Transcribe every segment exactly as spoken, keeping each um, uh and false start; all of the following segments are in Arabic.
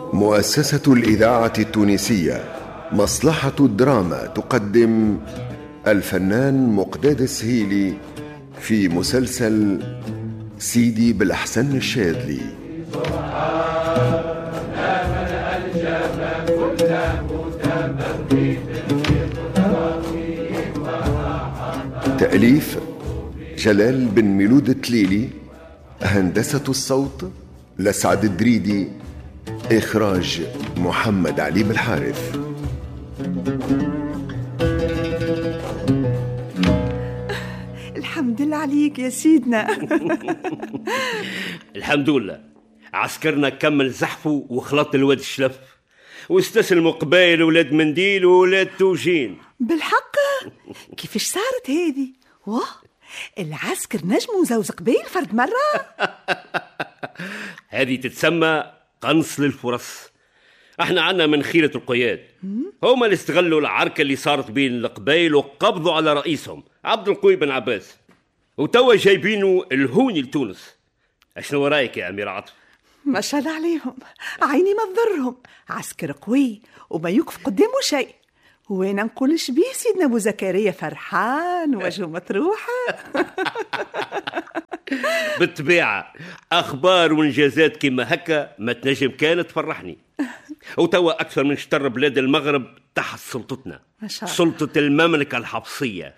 مؤسسة الإذاعة التونسية مصلحة الدراما تقدم الفنان مقداد السهيلي في مسلسل سيدي بالحسن الشاذلي. تأليف جلال بن ميلود التليلي، هندسة الصوت لسعد الدريدي، إخراج محمد علي بالحارث. الحمد لله عليك يا سيدنا. الحمد لله. عسكرنا كمل زحفه وخلط الواد الشلف واستسلموا قبائل ولاد منديل وولاد توجين. بالحق كيفاش صارت هذه؟ واه العسكر نجم مزوز قبيل فرد مرة. هذه تتسمى قنص للفرص. احنا عنا من خيرة القياد، هما اللي استغلوا العركة اللي صارت بين القبائل وقبضوا على رئيسهم عبد القوي بن عباس، وتوا جايبينه الهوني لتونس. اشنو رايك يا امير عاطف؟ ما شاء الله عليهم، عيني ما تضرهم، عسكر قوي وما يوقف قدامه شيء. وين نقولش بيه سيدنا ابو زكريا فرحان وجهه مطروحه. بالطبيعه اخبار وانجازات كما هكا ما تنجم كانت تفرحني. وتوا اكثر من شطر بلاد المغرب تحت سلطتنا، ما شاء الله. سلطه المملكه الحبشيه.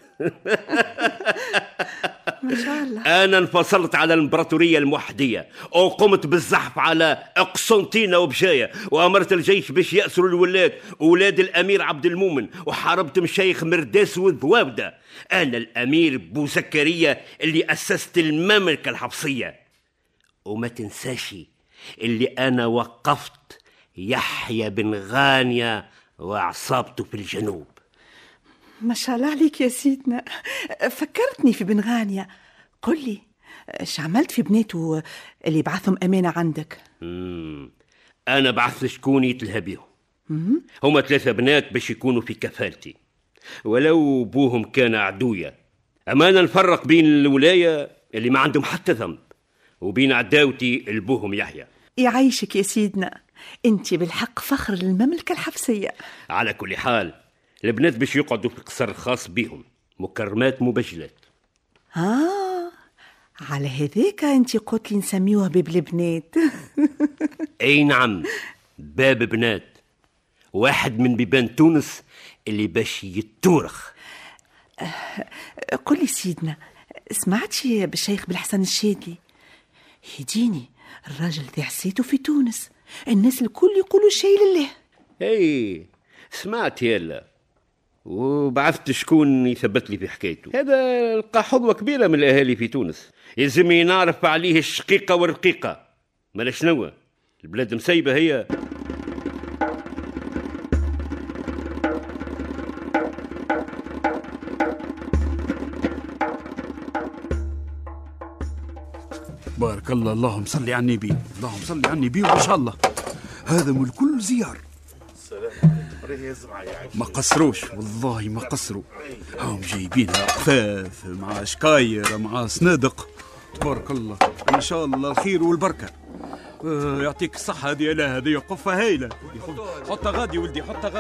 ما شاء الله. أنا انفصلت على الإمبراطورية الموحدية وقمت بالزحف على قسنطينة وبجاية، وأمرت الجيش باش يأسروا الولاد ولاد الأمير عبد المؤمن، وحاربت مشايخ مرداس والذواودة. أنا الأمير بو زكريا اللي أسست المملكة الحبشية. وما تنساشي اللي أنا وقفت يحيى بن غانية وعصابته في الجنوب. ما شاء الله عليك يا سيدنا. فكرتني في بن غانية، قل لي ايش عملت في بناته اللي بعثهم أمانة عندك؟ مم. أنا بعثت شكون يتلهى بيهم. هما ثلاثة بنات باش يكونوا في كفالتي، ولو بوهم كان عدوية. أما أنا نفرق بين الولاية اللي ما عندهم حتى ذنب وبين عداوتي البوهم يحيى. يعيشك يا سيدنا، انت بالحق فخر للمملكة الحبشية. على كل حال البنات باش يقعدوا في القصر الخاص بهم، مكرمات مبجلات. آه على هذاك انت قلت لي نسميوها باب البنات. اي نعم، باب بنات، واحد من بيبان تونس اللي باش يتورخ. أه قل لي سيدنا، سمعتي بالشيخ بالحسن الشاذلي؟ يديني الراجل ذي حسيته في تونس، الناس الكل يقولوا شيء لله. اي سمعت يلا، وبعثت شكون يثبت لي في حكايته. هذا لقى حظوة كبيرة من الأهالي في تونس، يلزمني نعرف عليه الشقيقة والرقيقة. مالا شنو البلاد مسيبة هي. بارك الله، اللهم صل على النبي، اللهم صل على النبي. وإن شاء الله هذا من الكل زيار. ما قصروش والله، ما قصروا. هم جايبينها قفاف مع شكاير مع صنادق. تبارك الله، ان شاء الله الخير والبركه. آه يعطيك الصحه. هذه لا هذه قفه هايله. حطها غادي ولدي، حطها غادي.